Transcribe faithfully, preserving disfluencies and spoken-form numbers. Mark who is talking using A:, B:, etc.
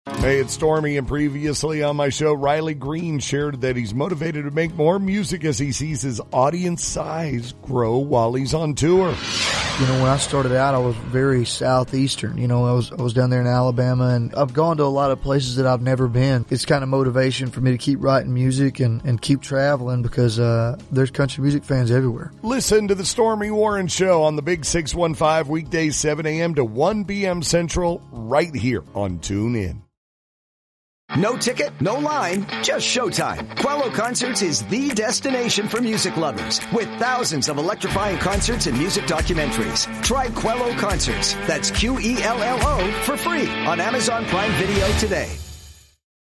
A: Hey, it's Stormy, and previously on my show, Riley Green shared that he's motivated to make more music as he sees his audience size grow while he's on tour.
B: You know, when I started out, I was very southeastern. You know, I was I was down there in Alabama, and I've gone to a lot of places that I've never been. It's kind of motivation for me to keep writing music and, and keep traveling because uh, there's country music fans everywhere.
A: Listen to the Stormy Warren Show on the Big six one five, weekdays seven a.m. to one p.m. Central, right here on TuneIn.
C: No ticket, no line, just showtime. Quello Concerts is the destination for music lovers with thousands of electrifying concerts and music documentaries. Try Quello Concerts, that's Q E L L O, for free on Amazon Prime Video today.